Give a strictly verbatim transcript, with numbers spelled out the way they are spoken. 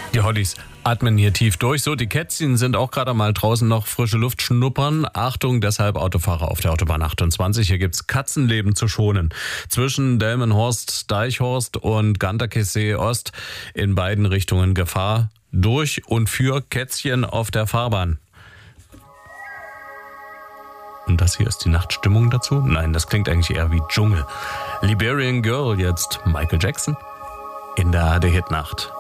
Die Hollys atmen hier tief durch. So, die Kätzchen sind auch gerade mal draußen noch frische Luft schnuppern. Achtung, deshalb Autofahrer auf der Autobahn achtundzwanzig. Hier gibt's Katzenleben zu schonen. Zwischen Delmenhorst, Deichhorst und Ganterkessee Ost in beiden Richtungen Gefahr durch und für Kätzchen auf der Fahrbahn. Und das hier ist die Nachtstimmung dazu? Nein, das klingt eigentlich eher wie Dschungel. Liberian Girl jetzt, Michael Jackson in der A R D Hit Nacht.